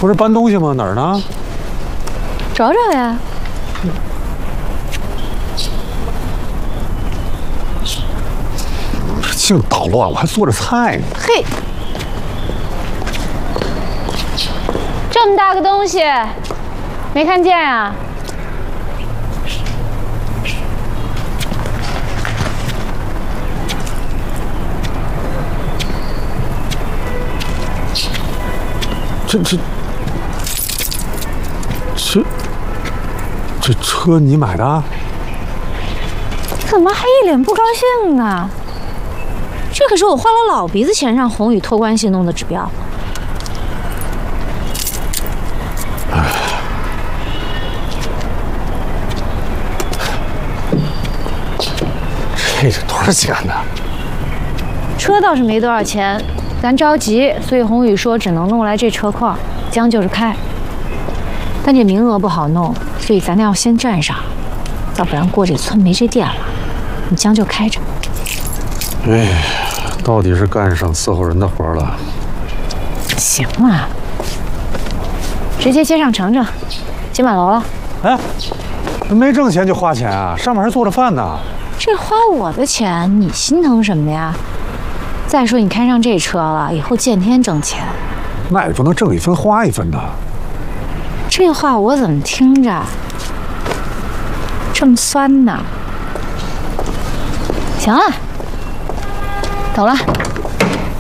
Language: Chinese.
不是搬东西吗？哪儿呢？ 找找呀。 这净捣乱，我还做着菜呢。 嘿，这么大个东西，没看见啊？ 这车你买的？ 怎么还一脸不高兴呢？这可是我花了老鼻子钱让宏宇托关系弄的指标。 这多少钱呢？ 车倒是没多少钱，咱着急，所以宏宇说只能弄来这车况，将就是开。但这名额不好弄，所以咱俩要先占上，要不然过这村没这店了。你将就开着。 哎，到底是干上伺候人的活了。 行啊，直接接上程程，进满楼了。 哎，没挣钱就花钱啊？上面还做着饭呢。 这花我的钱，你心疼什么呀？再说你开上这车了，以后见天挣钱。 那也不能挣一分花一分的。 这话我怎么听着这么酸呢？行了，走了。